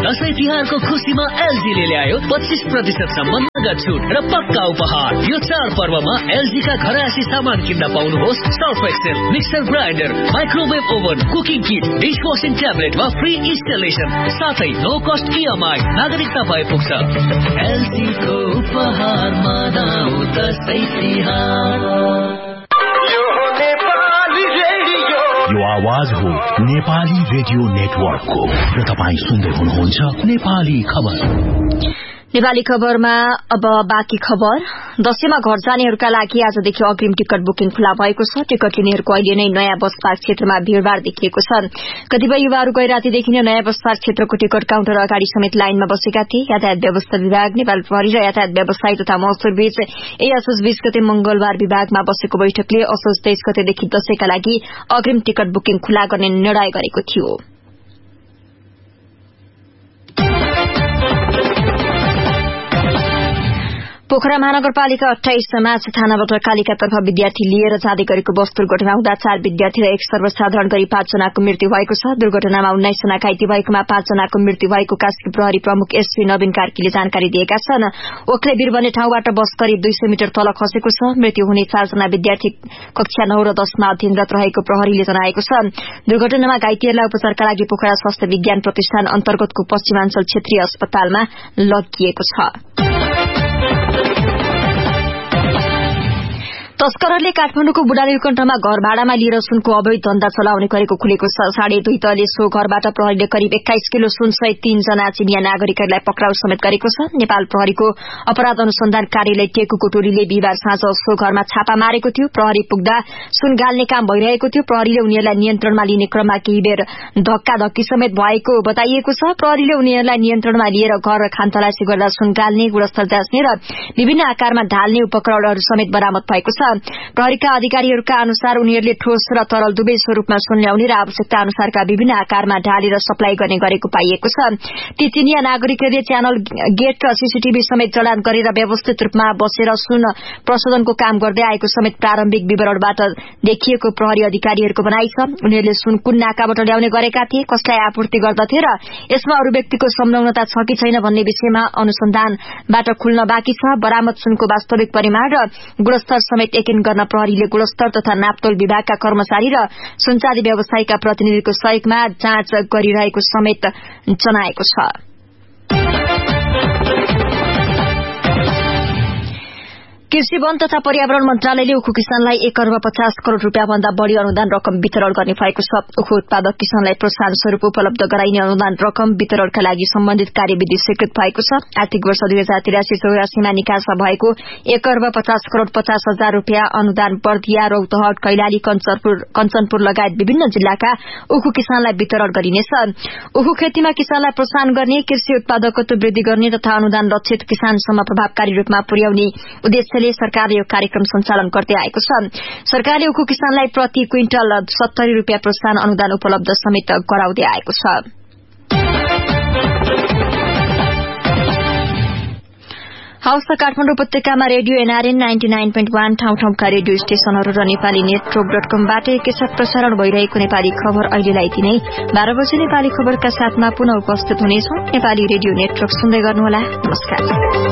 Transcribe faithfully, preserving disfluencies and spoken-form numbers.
दशैं तिहारको खुशीमा एलजीले ल्यायो पच्चीस प्रतिशत सम्म नगद छुट र पक्का उपहार। यो चाड पर्वमा एलजी का घरायसी सामान किन्न पाउनुहोस् Surf Excel, mixer grinder, microwave oven, cooking किट, डिशवासिङ ट्याब्लेटमा फ्री इन्स्टलेसन, साथै नो कस्ट इएमआई, नागरिकता भए पुग्छ। एलजी को उपहार मनाउ दशैं तिहार। यो आवाज हो नेपाली रेडियो नेटवर्कको र तपाईँ सुन्दै हुनुहुन्छ नेपाली खबर। नेपाली खबरमा अब बाँकी खबर। दशैंमा घर जानेहरूका लागि आजदेखि अग्रिम टिकट बुकिङ खुला भएको छ। टिकट लिनेहरूको अहिले नै नयाँ बस पार्क क्षेत्रमा भीड़भाड़ देखिएको छ। कतिपय युवाहरू गैरातीदेखि नै नयाँ बस पार्क क्षेत्रको टिकट काउन्टर अगाडि समेत लाइनमा बसेका थिए। यातायात व्यवस्था विभाग, नेपाल प्रहरी र यातायात व्यवसायी तथा मजदूर बीच यही असोज बीस गते मंगलबार विभागमा बसेको बैठकले असोज तेइस गतेदेखि दशैंका लागि अग्रिम टिकट बुकिङ खुला गर्ने निर्णय गरेको थियो। पोखरा महानगरपालिका अठाइस माछा थानाबाट कालिकातर्फ विद्यार्थी लिएर जाँदै गरेको बस दुर्घटना हुँदा चार विद्यार्थी र एक सर्वसाधारण गरी पाँचजनाको मृत्यु भएको छ। दुर्घटनामा उन्नाइस जना घाइते भएकोमा पाँचजनाको मृत्यु भएको कास्की प्रहरी प्रमुख एसपी नवीन कार्कीले जानकारी दिएका छन्। ओखले वीर भन्ने ठाउँबाट बस करिब दुई सय मिटर तल खसेको छ। मृत्यु हुने चारजना विद्यार्थी कक्षा नौ र दशमा अध्ययनरत रहेको प्रहरीले जनाएको छ। दुर्घटनामा घाइतेहरूलाई उपचारका लागि पोखरा स्वास्थ्य विज्ञान प्रतिष्ठान अन्तर्गतको पश्चिमाञ्चल क्षेत्रीय अस्पतालमा लगिएको छ। तस्करहरूले काठमाडौँको बुढादेवीकण्ठमा घर भाडामा लिएर सुनको अवैध धन्दा चलाउने गरेको खुलेको छ। साढे दुई तले सो घरबाट प्रहरीले करिब एक्काइस किलो सुन सहित तीन जना चिनिया नागरिकहरूलाई पक्राउ समेत गरेको छ। नेपाल प्रहरीको अपराध अनुसन्धान कार्यालय टेकुको टोलीले बिहिबार साँझ सो घरमा छापा मारेको थियो। प्रहरी पुग्दा सुन गाल्ने काम भइरहेको थियो। प्रहरीले उनीहरूलाई नियन्त्रणमा लिने क्रममा केही बेर धक्का धक्की समेत भएको बताइएको छ। प्रहरीले उनीहरूलाई नियन्त्रणमा लिएर घर र खानतलासी गर्दा सुन गाल्ने, गुणस्तर जाँच्ने र विभिन्न आकारमा ढाल्ने उपकरणहरू समेत बरामद भएको छ। प्रहरीका अधिकारीहरूका अनुसार उनीहरूले ठोस र तरल दुवै स्वरूपमा सुन ल्याउने र आवश्यकता अनुसारका विभिन्न आकारमा ढालेर सप्लाई गर्ने गरेको पाइएको छ। ती चिनिया नागरिकहरूले च्यानल गेट र सीसीटीभी समेत जडान गरेर व्यवस्थित रूपमा बसेर सुन प्रशोधनको काम गर्दै आएको समेत प्रारम्भिक विवरणबाट देखिएको प्रहरी अधिकारीहरूको भनाइ छ। उनीहरूले सुन कुन नाकाबाट ल्याउने गरेका थिए, कसलाई आपूर्ति गर्दथे र यसमा अरू व्यक्तिको संलग्नता छ कि छैन भन्ने विषयमा अनुसन्धानबाट खुल्न बाँकी छ। बरामद सुनको वास्तविक परिमाण र गुणस्तर समेत यकिन गर्न प्रहरीले गुणस्तर तथा नापतोल विभागका कर्मचारी र सुनचाँदी व्यवसायीका प्रतिनिधिको सहयोगमा जाँच गरिरहेको समेत जनाएको छ। कृषि वन तथा पर्यावरण मन्त्रालयले उखु किसानलाई एक अर्ब पचास करोड़ रूपियाँ भन्दा बढ़ी अनुदान रकम वितरण गर्ने भएको छ। उखु उत्पादक किसानलाई प्रोत्साहन स्वरूप उपलब्ध गराइने अनुदान रकम वितरणका लागि सम्बन्धित कार्यविधि स्वीकृत भएको छ। आर्थिक वर्ष दुई हजार तिरासी चौरासीमा निकासा भएको एक अर्ब पचास करोड़ पचास हजार रूपियाँ अनुदान बर्दिया, रौतहट, कैलाली, कञ्चनपुर लगायत विभिन्न जिल्लाका उखु किसानलाई वितरण गरिनेछ। उखु खेतीमा किसानलाई प्रोत्साहन गर्ने, कृषि उत्पादकत्व वृद्धि गर्ने तथा अनुदान लक्षित किसानसम्म प्रभावकारी रूपमा पुर्याउने उद्देश्य सरकारले यो कार्यक्रम सञ्चालन गर्दै आएको छ। सरकारले उखु किसानलाई प्रति क्विन्टल सत्तरी रूपियाँ प्रोत्साहन अनुदान उपलब्ध समेत गराउँदै आएको छ। हाउस काठमाडौँ उपत्यकामा radio NRN ninety nine point one ठाउँ ठाउँका रेडियो स्टेशनहरू र नेपाली नेटवर्क डट कमबाट एकैसाथ प्रसारण भइरहेको नेपाली खबर अहिलेलाई यति नै। बाह्र बजे नेपाली खबरका साथमा पुनः उपस्थित हुनेछौं। नेपाली रेडियो नेटवर्क सुन्दै गर्नुहोला। नमस्कार।